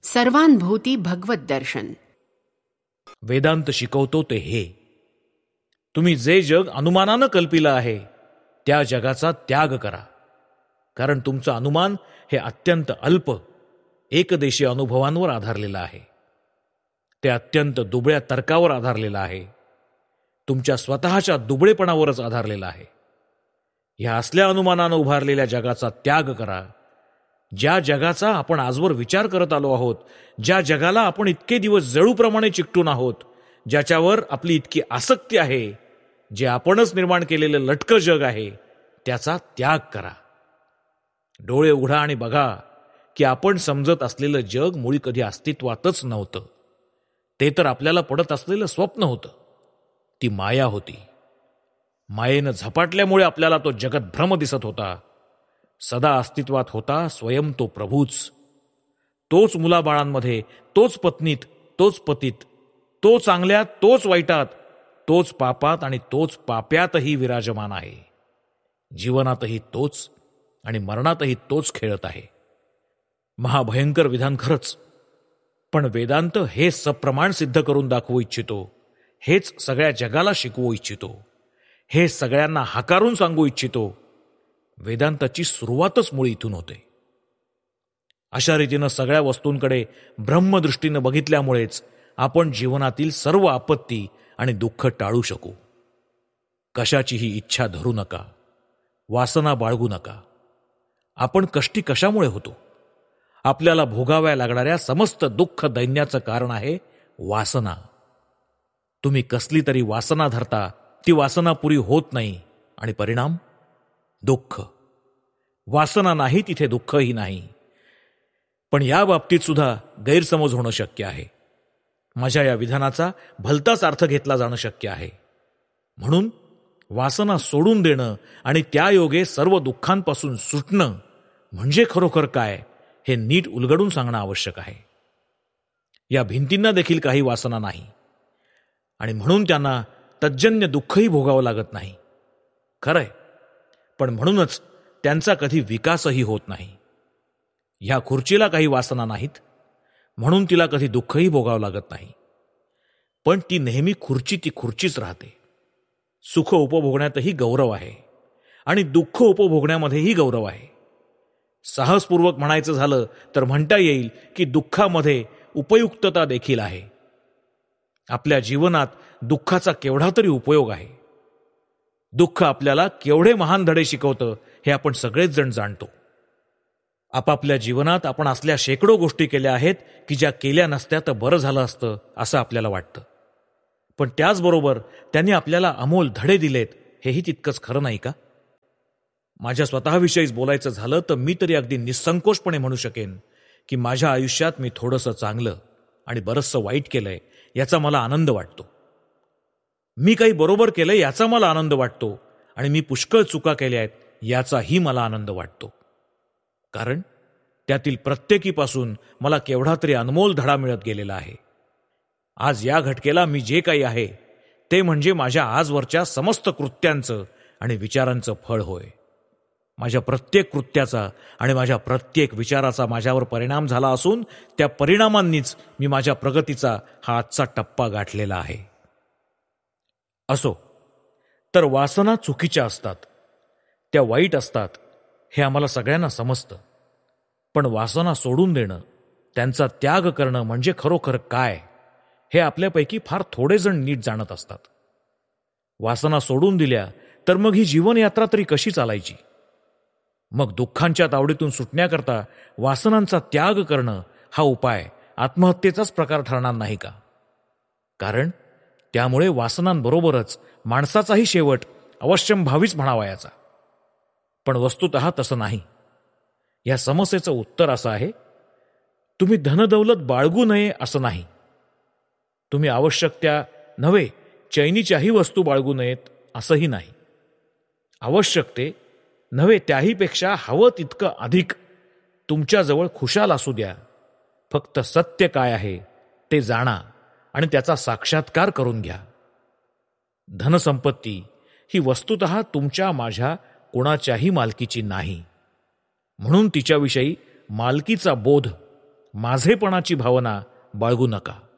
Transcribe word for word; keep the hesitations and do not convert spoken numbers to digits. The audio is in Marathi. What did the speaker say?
सर्वांभूती भगवत दर्शन. वेदांत शिकवतो ते हे: तुम्ही जे जग अनुमानानं कल्पिलं आहे त्या जगाचा त्याग करा. कारण तुमचं अनुमान हे अत्यंत अल्प एकदेशीय अनुभवांवर आधारलेलं आहे. ते अत्यंत दुबळ्या तर्कावर आधारलेलं आहे. तुमच्या स्वतःच्या दुबळेपणावरच आधारलेलं आहे. ह्या असल्या अनुमानानं उभारलेल्या जगाचा त्याग करा. ज्या जगाचा आपण आजवर विचार करत आलो आहोत, ज्या जगाला आपण इतके दिवस जळूप्रमाणे चिकटून आहोत, ज्याच्यावर आपली इतकी आसक्ती आहे, जे आपणच निर्माण केलेलं लटकं जग आहे, त्याचा त्याग करा. डोळे उघडा आणि बघा की आपण समजत असलेलं जग मुळी कधी अस्तित्वातच नव्हतं. ते तर आपल्याला पडत असलेलं स्वप्न होतं. ती माया होती. मायेनं झपाटल्यामुळे आपल्याला तो जगत भ्रम दिसत होता. सदा अस्तित्वात होता स्वयं तो प्रभूच. तोच मुलाबाळांमध्ये, तोच पत्नीत, तोच पतीत, तो चांगल्यात, तोच वाईटात, तोच पापात आणि तोच पाप्यातही विराजमान आहे. जीवनातही तोच आणि मरणातही तोच खेळत आहे. महाभयंकर विधान खरंच. पण वेदांत हे सप्रमाण सिद्ध करून दाखवू इच्छितो. हेच सगळ्या जगाला शिकवू इच्छितो. हे सगळ्यांना हाकारून सांगू इच्छितो. वेदांताची सुरुवातच मुळी इथून होते. अशा रीतीनं सगळ्या वस्तूंकडे ब्रह्मदृष्टीनं बघितल्यामुळेच आपण जीवनातील सर्व आपत्ती आणि दुःख टाळू शकू. कशाचीही इच्छा धरू नका. वासना बाळगू नका. आपण कष्टी कशामुळे होतो? आपल्याला भोगाव्या लागणाऱ्या समस्त दुःख दैन्याचं कारण आहे वासना. तुम्ही कसली तरी वासना धरता, ती वासना पुरी होत नाही आणि परिणाम दुःख. वासना नाही तिथे दुःखही नाही. पण या बाबतीत सुद्धा गैरसमज होणं शक्य आहे. माझ्या या विधानाचा भलताच अर्थ घेतला जाणं शक्य आहे. म्हणून वासना सोडून देणं आणि त्यायोगे सर्व दुःखांपासून सुटणं म्हणजे खरोखर काय हे नीट उलगडून सांगणं आवश्यक आहे. या भिंतींना देखील काही वासना नाही आणि म्हणून त्यांना तज्जन्य दुःखही भोगावं लागत नाही. खरंय, पण म्हणूनच त्यांचा कधी विकासही होत नाही. ह्या खुर्चीला काही वासना नाहीत म्हणून तिला कधी दुःखही भोगावं लागत नाही. पण ती नेहमी खुर्ची ती खुर्चीच राहते. सुख उपभोगण्यातही गौरव आहे आणि दुःख उपभोगण्यामध्येही गौरव आहे. साहसपूर्वक म्हणायचं झालं तर म्हणता येईल की दुःखामध्ये उपयुक्तता देखील आहे. आपल्या जीवनात दुःखाचा केवढा तरी उपयोग आहे. दुःख आपल्याला केवढे महान धडे शिकवतं हे आपण सगळेच जण जाणतो. आपापल्या जीवनात आपण असल्या शेकडो गोष्टी केल्या आहेत की ज्या केल्या नसत्या तर बरं झालं असतं असं आपल्याला वाटतं. पण त्याचबरोबर त्यांनी आपल्याला अमोल धडे दिलेत हेही तितकंच खरं नाही का? माझ्या स्वतःविषयीच बोलायचं झालं तर मी तरी अगदी निसंकोचपणे म्हणू शकेन की माझ्या आयुष्यात मी थोडंसं चांगलं आणि बरंचसं वाईट केलंय याचा मला आनंद वाटतो. मी काही बरोबर केलंय याचा मला आनंद वाटतो आणि मी पुष्कळ चुका केल्या आहेत याचाही मला आनंद वाटतो. कारण त्यातील प्रत्येकीपासून मला केवढा तरी अनमोल धडा मिळत गेलेला आहे. आज या घटकेला मी जे काही आहे ते म्हणजे माझ्या आजवरच्या समस्त कृत्यांचं आणि विचारांचं फळ होय. माझ्या प्रत्येक कृत्याचा आणि माझ्या प्रत्येक विचाराचा माझ्यावर परिणाम झाला असून त्या परिणामांनीच मी माझ्या प्रगतीचा हा आजचा टप्पा गाठलेला आहे. असो, तर वासना चुकीच्या असतात, त्या वाईट असतात हे आम्हाला सगळ्यांना समजतं. पण वासना सोडून देणं, त्यांचा त्याग करणं म्हणजे खरोखर काय हे आपल्यापैकी फार थोडे जण नीट जाणत असतात. वासना सोडून दिल्या तर मग ही जीवनयात्रा तरी कशी चालायची? मग दुःखांच्या तावडीतून सुटण्याकरता वासनांचा त्याग करणं हा उपाय आत्महत्येचाच प्रकार ठरणार नाही का? कारण त्यामुळे वासनांबरोबरच माणसाचाही शेवट अवश्यंभावीच म्हणावायाचा. पण वस्तुतः तसं नाही. या समस्येचं उत्तर असं आहे, तुम्ही धनदौलत बाळगू नये असं नाही. तुम्ही आवश्यक त्या नव्हे चैनीच्याही वस्तू बाळगू नयेत असंही नाही. आवश्यक ते नव्हे त्याहीपेक्षा हवं तितकं अधिक तुमच्याजवळ खुशाल असू द्या. फक्त सत्य काय आहे ते जाणा आणि त्याचा साक्षात्कार करून घ्या. धनसंपत्ती ही वस्तुतः तुमच्या माझ्या कोणाच्याही मालकीची नाही. म्हणून तिच्याविषयी मालकीचा बोध माझेपणाची भावना बाळगू नका.